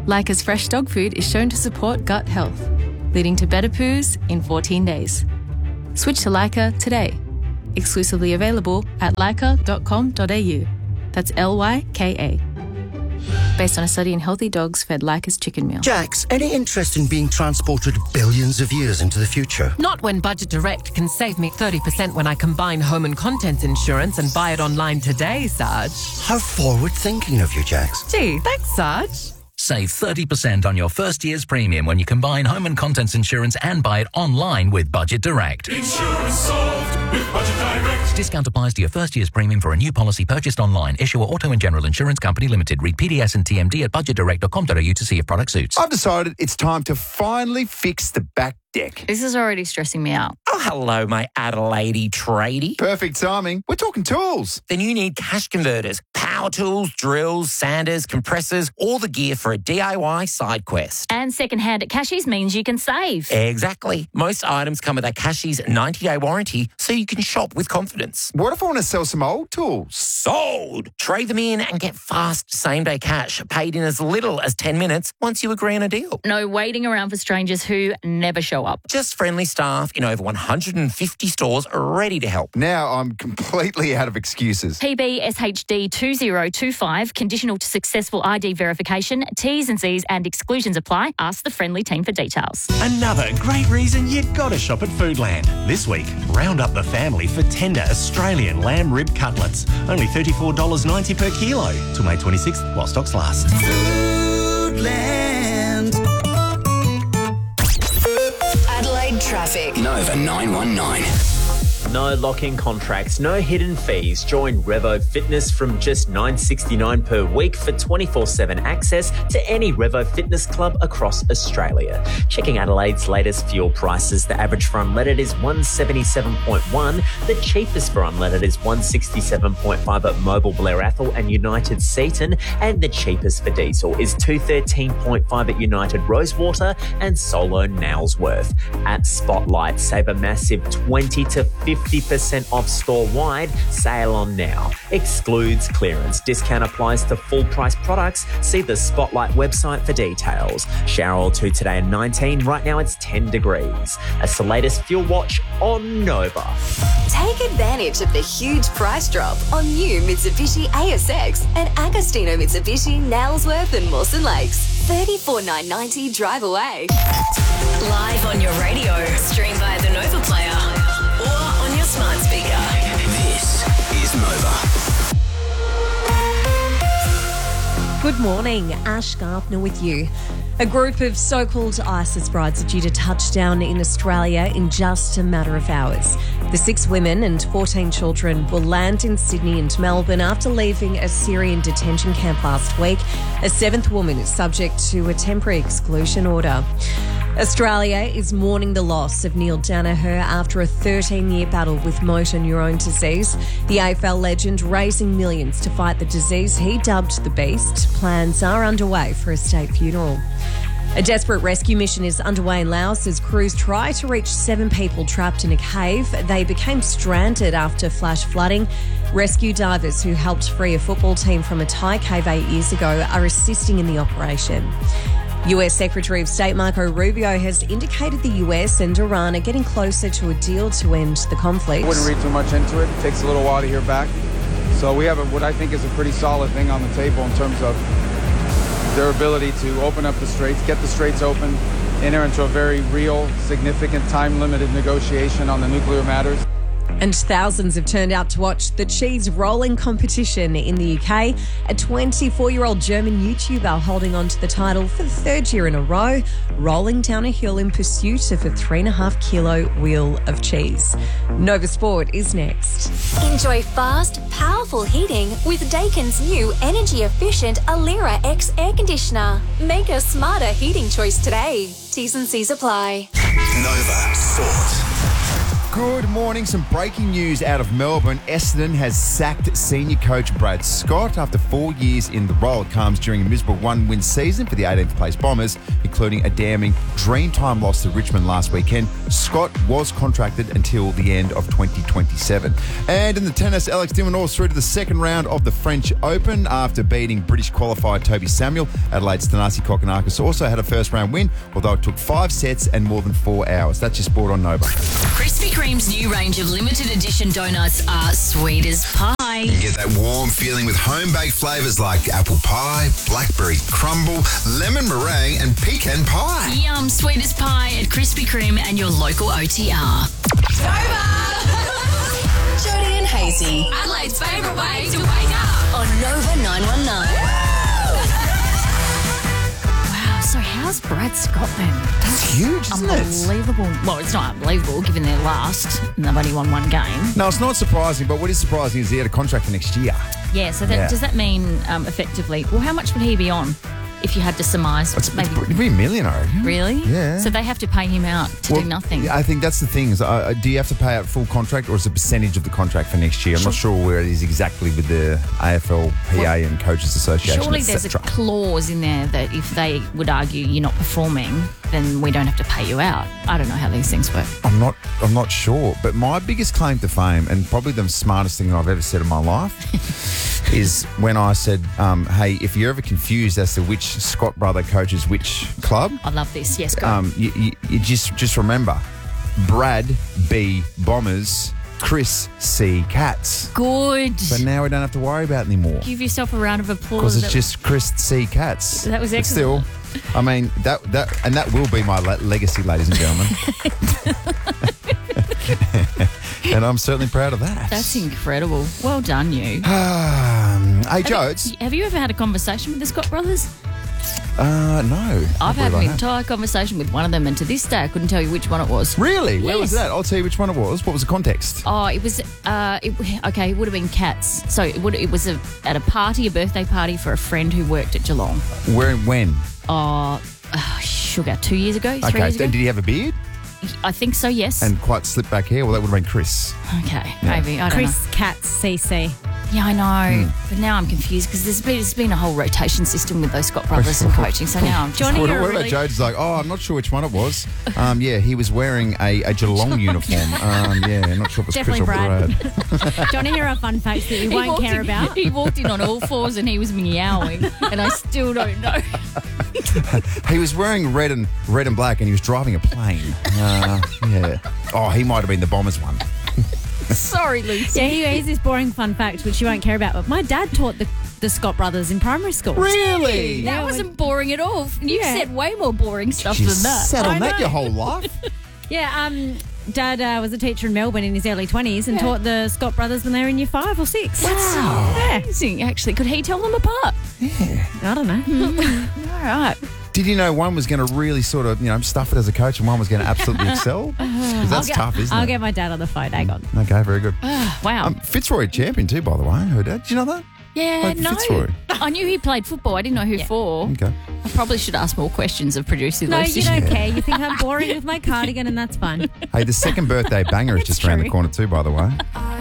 Leica's fresh dog food is shown to support gut health, leading to better poos in 14 days. Switch to Leica today. Exclusively available at leica.com.au. That's Lyka. Based on a study in healthy dogs fed Leica's chicken meal. Jax, any interest in being transported billions of years into the future? Not when Budget Direct can save me 30% when I combine home and contents insurance and buy it online today, Sarge. How forward-thinking of you, Jax. Gee, thanks, Sarge. Save 30% on your first year's premium when you combine home and contents insurance and buy it online with Budget Direct. Insurance solved with Budget Direct. Discount applies to your first year's premium for a new policy purchased online. Issuer Auto and General Insurance Company Limited. Read PDS and TMD at budgetdirect.com.au to see if product suits. I've decided it's time to finally fix the back deck. This is already stressing me out. Oh, hello, my Adelaide tradie. Perfect timing. We're talking tools. Then you need cash converters, power tools, drills, sanders, compressors, all the gear for a DIY side quest. And second-hand at Cashies means you can save. Exactly. Most items come with a Cashies 90-day warranty, so you can shop with confidence. What if I want to sell some old tools? Sold! Trade them in and get fast same-day cash, paid in as little as 10 minutes once you agree on a deal. No waiting around for strangers who never show up. Just friendly staff in over 150 stores ready to help. Now I'm completely out of excuses. PB SHD 2025, conditional to successful ID verification. T's and C's and exclusions apply. Ask the friendly team for details. Another great reason you've got to shop at Foodland. This week, round up the family for tender Australian lamb rib cutlets. Only $34.90 per kilo. Till May 26th, while stocks last. Foodland. Adelaide traffic. Nova 919. No lock-in contracts, no hidden fees. Join Revo Fitness from just $9.69 per week for 24/7 access to any Revo Fitness club across Australia. Checking Adelaide's latest fuel prices, the average for unleaded is $177.1. The cheapest for unleaded is $167.5 at Mobile Blair Athol and United Seaton, and the cheapest for diesel is $213.5 at United Rosewater and Solo Nailsworth. At Spotlight, save a massive 20 to 50% off store-wide. Sale on now. Excludes clearance. Discount applies to full-price products. See the Spotlight website for details. Shower or two today at 19. Right now it's 10 degrees. That's the latest fuel watch on Nova. Take advantage of the huge price drop on new Mitsubishi ASX and Agostino Mitsubishi, Nailsworth and Mawson Lakes. $34,990 drive away. Live on your radio. Stream via the Nova Player. Or on your smart speaker. This is Nova. Good morning, Ash Gardner with you. A group of so-called ISIS brides are due to touch down in Australia in just a matter of hours. The 6 women and 14 children will land in Sydney and Melbourne after leaving a Syrian detention camp last week. A 7th woman is subject to a temporary exclusion order. Australia is mourning the loss of Neil Danaher after a 13-year battle with motor neurone disease. The AFL legend raising millions to fight the disease he dubbed the Beast. Plans are underway for a state funeral. A desperate rescue mission is underway in Laos as crews try to reach 7 people trapped in a cave. They became stranded after flash flooding. Rescue divers who helped free a football team from a Thai cave 8 years ago are assisting in the operation. US Secretary of State Marco Rubio has indicated the US and Iran are getting closer to a deal to end the conflict. I wouldn't read too much into it. It takes a little while to hear back. So we have what I think is a pretty solid thing on the table in terms of their ability to open up the straits, get the straits open, enter into a very real, significant, time-limited negotiation on the nuclear matters. And thousands have turned out to watch the cheese rolling competition in the UK. A 24-year-old German YouTuber holding on to the title for the 3rd year in a row, rolling down a hill in pursuit of a 3.5-kilo wheel of cheese. Nova Sport is next. Enjoy fast, powerful heating with Daikin's new energy-efficient Alira X air conditioner. Make a smarter heating choice today. T's and C's apply. Nova Sport. Good morning. Some breaking news out of Melbourne. Essendon has sacked senior coach Brad Scott after 4 years in the role. It comes during a miserable one-win season for the 18th place Bombers, including a damning Dreamtime loss to Richmond last weekend. Scott was contracted until the end of 2027. And in the tennis, Alex de Minaur through to the second round of the French Open after beating British qualifier Toby Samuel. Adelaide's Thanasi Kokkinakis also had a first-round win, although it took 5 sets and more than 4 hours. That's your sport on Nova. Krispy Kreme's new range of limited edition donuts are sweet as pie. You get that warm feeling with home-baked flavours like apple pie, blackberry crumble, lemon meringue and pecan pie. Yum, sweet as pie at Krispy Kreme and your local OTR. Jody and Hazy. Adelaide's favourite way to wake up. On Nova 919. So how's Brad Scott then? That's huge, isn't it? Unbelievable. Well, it's not unbelievable given their last and they've only won one game. No, it's not surprising, but what is surprising is he had a contract for next year. Yeah, so does that mean effectively, well, how much would he be on if you had to surmise? Maybe he'd be a million, I reckon. Really? Yeah. So they have to pay him out to do nothing. I think that's the thing. Is, do you have to pay out full contract or is it a percentage of the contract for next year? I'm not sure where it is exactly with the AFLPA and Coaches Association, surely there's a clause in there that if they would argue you're not performing, then we don't have to pay you out. I don't know how these things work. I'm not sure. But my biggest claim to fame, and probably the smartest thing that I've ever said in my life, is when I said, hey, if you're ever confused as to which Scott brother coaches which club. I love this. Yes, go. You just remember, Brad B. Bombers, Chris C. Cats. Good. So now we don't have to worry about it anymore. Give yourself a round of applause. Because it's just Chris C. Cats. That was But excellent. still, I mean, that will be my legacy, ladies and gentlemen. And I'm certainly proud of that. That's incredible. Well done, you. Hey, Jodes. Have you ever had a conversation with the Scott brothers? No. I've had an entire conversation with one of them, and to this day, I couldn't tell you which one it was. Really? Yes. Where was that? I'll tell you which one it was. What was the context? Oh, it was, it would have been Cats. So it was at a party, a birthday party for a friend who worked at Geelong. Where and when? Sugar, 2 years ago, 3 years ago. Did he have a beard? I think so, yes. And quite slick back hair? Well, that would have been Chris. Okay, maybe. I don't know. Chris Cats CC. Yeah, I know. But now I'm confused because there's been a whole rotation system with those Scott brothers and coaching. So now I'm just... What about Jodes? Like, I'm not sure which one it was. Yeah, he was wearing a Geelong uniform. Not sure if it was Definitely Chris or Brad. Do you want to hear a fun fact that you won't care about? He walked in on all fours and he was meowing, and I still don't know. He was wearing red and black, and he was driving a plane. Yeah. Oh, he might have been the Bombers one. Sorry, Lucy. Yeah, here's this boring fun fact which you won't care about. But my dad taught the Scott brothers in primary school. Really? That wasn't boring at all. You said way more boring stuff than that. Sat on that your whole life? Yeah, Dad was a teacher in Melbourne in his early 20s and taught the Scott brothers when they were in year 5 or 6. That's amazing, actually. Could he tell them apart? Yeah. I don't know. All right. Did you know one was going to really sort of, stuff it as a coach and one was going to absolutely excel? Because that's tough, isn't it? I'll get my dad on the phone. Hang on. Okay, very good. Wow. Fitzroy champion too, by the way. Her dad. Did you know that? Yeah, no. Fitzroy. I knew he played football. I didn't know who for. Okay. I probably should ask more questions of producer No, Lucy. you don't care. You think I'm boring with my cardigan and that's fine. Hey, the second birthday banger is just around the corner too, by the way.